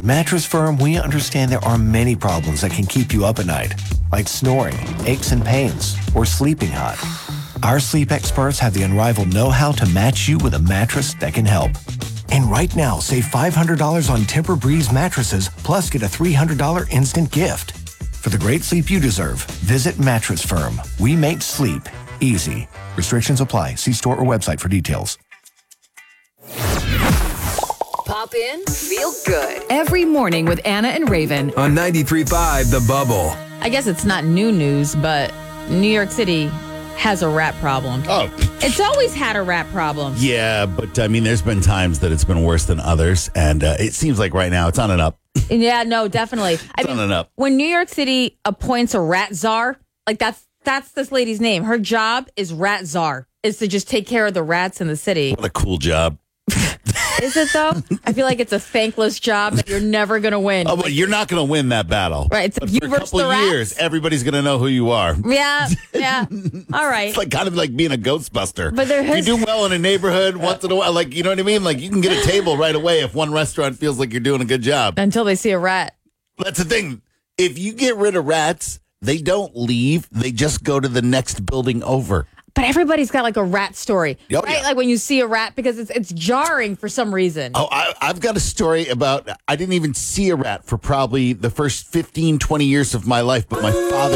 At Mattress Firm, we understand there are many problems that can keep you up at night, like snoring, aches and pains, or sleeping hot. Our sleep experts have the unrivaled know-how to match you with a mattress that can help. And right now, save $500 on Tempur-Breeze mattresses, plus get a $300 instant gift. For the great sleep you deserve, visit Mattress Firm. We make sleep easy. Restrictions apply. See store or website for details. Pop in, feel good. Every morning with Anna and Raven. On 93.5 The Bubble. I guess it's not new news, but New York City has a rat problem. Oh, It's always had a rat problem. yeah, but I mean, there's been times that it's been worse than others, and it seems like right now it's on and up. Yeah, no, definitely. I on and up. When New York City appoints a rat czar, like that's this lady's name. Her job is rat czar, is to just take care of the rats in the city. What a cool job. Is it though? I feel like it's a thankless job that you're never going to win. Oh, but you're not going to win that battle. Right, it's But you for a versus couple the rats. years, everybody's going to know who you are. Yeah. All right. It's like kind of like being a Ghostbuster. But there you has- do well in a neighborhood once in a while, like, you know what I mean? Like, you can get a table right away if one restaurant feels like you're doing a good job. Until they see a rat. That's the thing. If you get rid of rats, they don't leave. They just go to the next building over. But everybody's got like a rat story, Oh, right? yeah. Like when you see a rat, because it's jarring for some reason. Oh, I've got a story about, I didn't even see a rat for probably the first 15, 20 years of my life, but my father